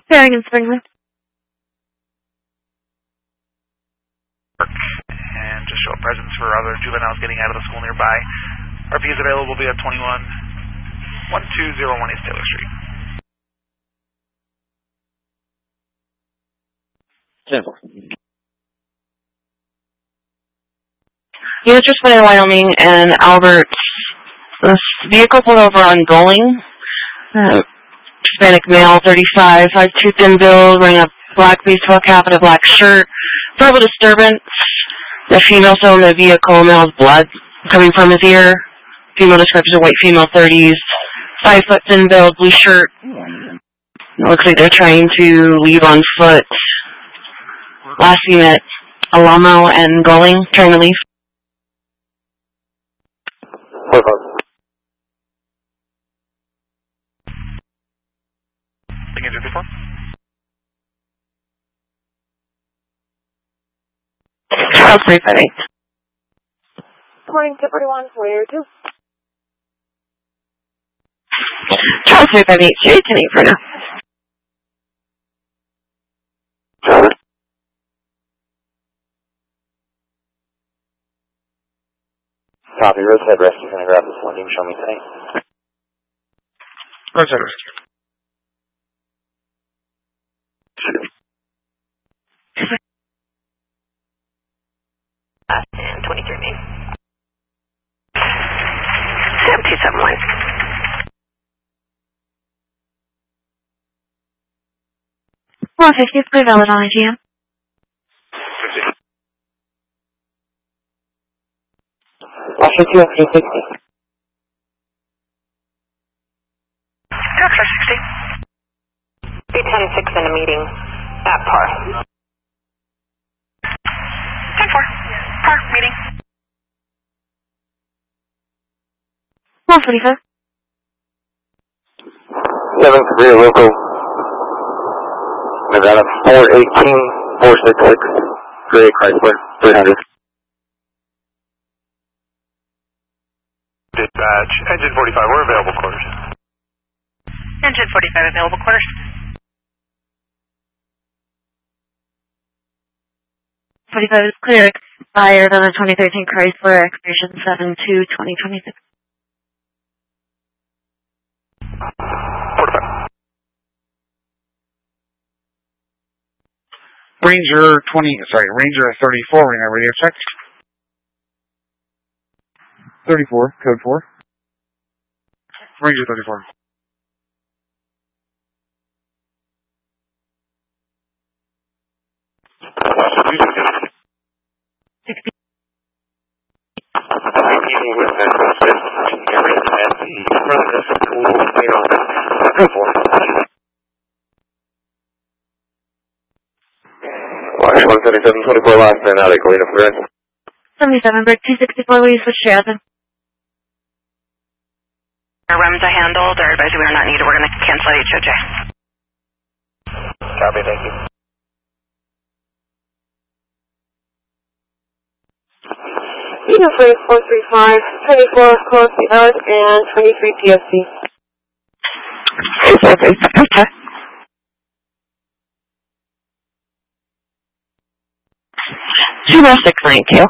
Farrington Springwood. And just show a presence for other juveniles getting out of the school nearby. RP is available via 1201 East Taylor Street. 10-4. Units responding in Wyoming and Albert. This vehicle pulled over on Going. Hispanic male, 35, 5'2", thin build, wearing a black baseball cap and a black shirt. Verbal disturbance. The female still in the vehicle, male's blood coming from his ear. Female description of white female, 30s, 5 foot thin build, blue shirt. It looks like they're trying to leave on foot. Last unit, Alamo and Going, trying to leave. 4-5. Again, 54. Charles 358. Good morning, 241, 482. Charles 358, straight to me for now. Copy, Roadside Rescue, gonna grab this one. You can show me tonight. Roadside Rescue. And 23 Main. 7271. Well, 50 is pretty valid on IGM. 50. Option 2, extra 60. Extra 60. 310-6 in a meeting at par. 10-4. Par meeting. 145. 7-3 local. Nevada 418-466. Gray Chrysler 300. Dispatch, engine 45, we're available quarters. Engine 45 available quarters. 45 is clear, expired on the 2013 Chrysler, expiration 7/2/2026. 45. Ranger 34, ring our radio check. 34, code 4. Ranger 34. Watch 177-24 last and out, Galena Flores. 77, Bird 264, will you switch to Athens? Our REMs are handled, our advisory are not needed, we're going to cancel HOJ. Copy, thank you. Unit 435, 24 close to Earth, and 23 PFC. Okay. 206, thank you.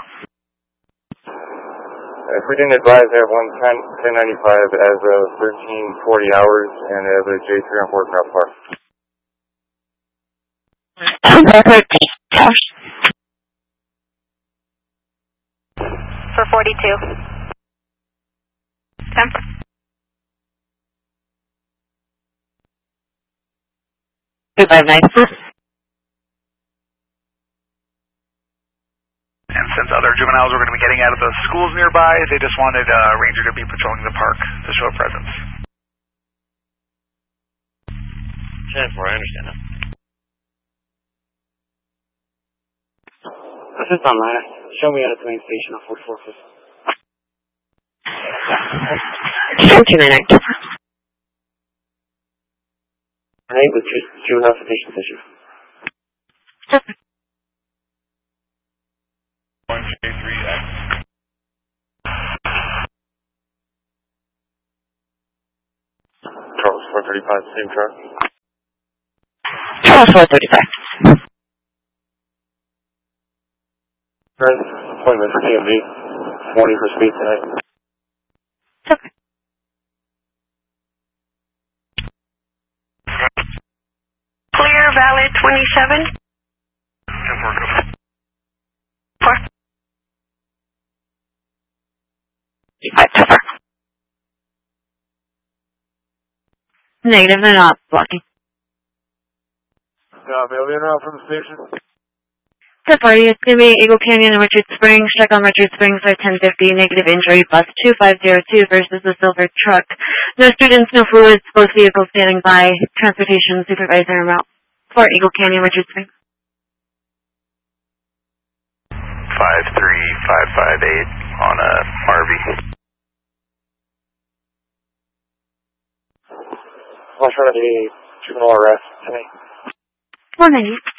If we didn't advise, I have 1095 as of 1340 hours and as a J3 on 4 Craft Park. Cash. For 42. 10. Goodbye, nice. And since other juveniles were going to be getting out of the schools nearby, they just wanted a ranger to be patrolling the park to show a presence. 10-4, I understand that. This is online. Show me at a train station on 44 foot. 299. Alright, with juvenile citations issue. J3X. Charles 435, same truck. 435. Friends, appointment for TMD. Morning for speed tonight. Okay. Clear, valid 27. 4. 5 Negative, they're not blocking. Mail in route from the station. The party is going to be Eagle Canyon and Richard Springs. Check on Richard Springs by 1050. Negative injury, bus 2502 versus the silver truck. No students, no fluids, both vehicles standing by. Transportation supervisor en route for Eagle Canyon, Richard Springs. 53558 on a Harvey. I'm trying to do juvenile arrest tonight. 190.